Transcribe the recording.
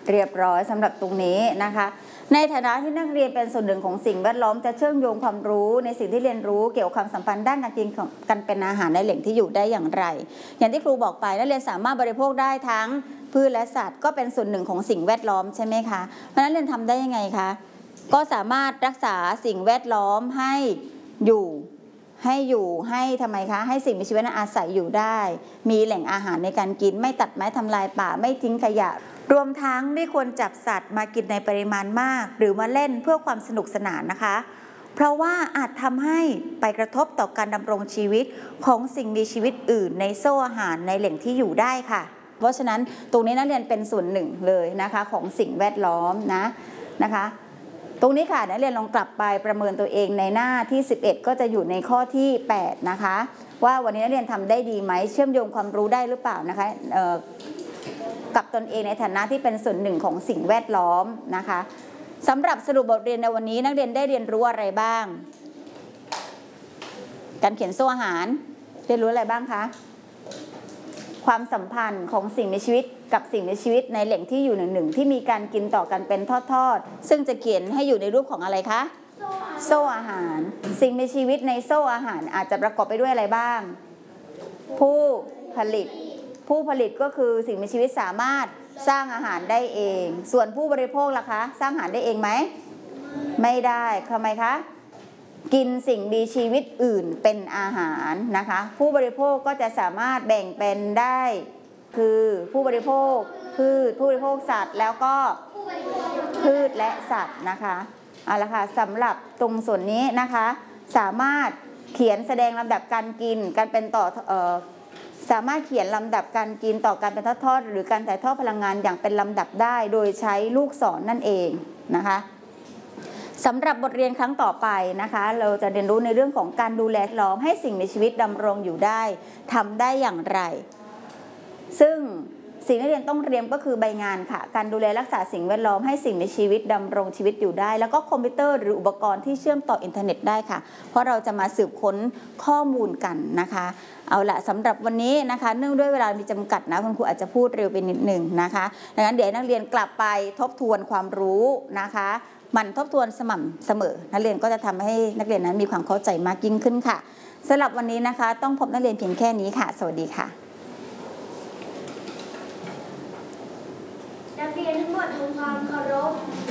เรียบร้อยสำหรับตรงนี้นะคะในฐานะที่นักเรียนเป็นส่วนหนึ่งของสิ่งแวดล้อมจะเชื่อมโยงความรู้ในสิ่งที่เรียนรู้เกี่ยวกับความสัมพันธ์ด้านการกินกันเป็นอาหารในแหล่งที่อยู่ได้อย่างไรอย่างที่ครูบอกไปนักเรียนสามารถบริโภคได้ทั้งพืชและสัตว์ก็เป็นส่วนหนึ่งของสิ่งแวดล้อมใช่ไหมคะเพราะฉะนั้นเรียนทำได้ยังไงคะก็สามารถรักษาสิ่งแวดล้อมให้ทำไมคะให้สิ่งมีชีวิตนั้นอาศัยอยู่ได้มีแหล่งอาหารในการกินไม่ตัดไม้ทำลายป่าไม่ทิ้งขยะรวมทั้งไม่ควรจับสัตว์มากินในปริมาณมากหรือมาเล่นเพื่อความสนุกสนานนะคะเพราะว่าอาจทำให้ไปกระทบต่อการดำรงชีวิตของสิ่งมีชีวิตอื่นในโซ่อาหารในแหล่งที่อยู่ได้ค่ะเพราะฉะนั้นตรงนี้นักเรียนเป็นส่วนหนึ่งเลยนะคะของสิ่งแวดล้อมนะคะตรงนี้ค่ะนักเรียนลองกลับไปประเมินตัวเองในหน้าที่11ก็จะอยู่ในข้อที่8นะคะว่าวันนี้นักเรียนทำได้ดีไหมเชื่อมโยงความรู้ได้หรือเปล่านะคะกับตนเองในฐานะที่เป็นส่วนหนึ่งของสิ่งแวดล้อมนะคะสำหรับสรุปบทเรียนในวันนี้นักเรียนได้เรียนรู้อะไรบ้างการเขียนโซ่อาหารเรียนรู้อะไรบ้างคะความสัมพันธ์ของสิ่งมีชีวิตกับสิ่งมีชีวิตในแหล่งที่อยู่หนึ่งที่มีการกินต่อกันเป็นทอดๆซึ่งจะเขียนให้อยู่ในรูปของอะไรคะโซ่อาหารสิ่งมีชีวิตในโซ่อาหารอาจจะประกอบไปด้วยอะไรบ้างผู้ผลิตก็คือสิ่งมีชีวิตสามารถสร้างอาหารได้เองส่วนผู้บริโภคล่ะคะสร้างอาหารได้เองไหมไม่ได้ทำไมคะกินสิ่งมีชีวิตอื่นเป็นอาหารนะคะผู้บริโภคก็จะสามารถแบ่งเป็นได้คือผู้บริโภคพืชผู้บริโภคสัตว์แล้วก็พืชและสัตว์นะคะเอาละค่ะสำหรับตรงส่วนนี้นะคะสามารถเขียนแสดงลำดับการกินการเป็นต่อสามารถเขียนลำดับการกินต่อการเป็นทอดๆหรือการถ่ายทอดพลังงานอย่างเป็นลำดับได้โดยใช้ลูกศรนั่นเองนะคะสำหรับบทเรียนครั้งต่อไปนะคะเราจะเรียนรู้ในเรื่องของการดูแลล้อมให้สิ่งมีชีวิตดำรงอยู่ได้ทำได้อย่างไรซึ่งสิ่งที่เรียนต้องเรียนก็คือใบงานค่ะการดูแลรักษาสิ่งแวดล้อมให้สิ่งมีชีวิตดำรงชีวิตอยู่ได้แล้วก็คอมพิวเตอร์หรืออุปกรณ์ที่เชื่อมต่ออินเทอร์เน็ตได้ค่ะเพราะเราจะมาสืบค้นข้อมูลกันนะคะเอาละสำหรับวันนี้นะคะเนื่องด้วยเวลามีจำกัดนะคุณครูอาจจะพูดเร็วไปนิดหนึ่งนะคะดังนั้นเดี๋ยวนักเรียนกลับไปทบทวนความรู้นะคะมันทบทวนสม่ำเสมอนักเรียนก็จะทำให้นักเรียนนั้นมีความเข้าใจมากยิ่งขึ้นค่ะสำหรับวันนี้นะคะต้องพบนักเรียนเพียงแค่นี้ค่ะสวัสดีค่ะนักเรียนทั้งหมดทำความเคารพ